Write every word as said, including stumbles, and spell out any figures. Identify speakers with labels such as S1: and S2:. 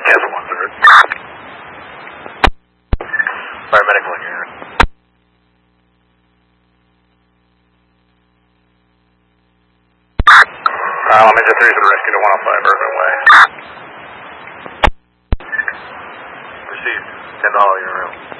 S1: Cancel one third. Paramedical in your Uh, I'm engine three for the rescue to one oh five Urban Way. Received. ten to all your room.